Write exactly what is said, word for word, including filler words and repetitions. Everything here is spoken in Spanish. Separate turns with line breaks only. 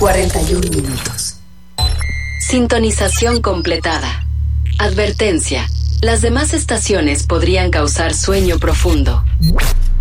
cuarenta y un minutos.
Sintonización completada. Advertencia. Las demás estaciones podrían causar sueño profundo.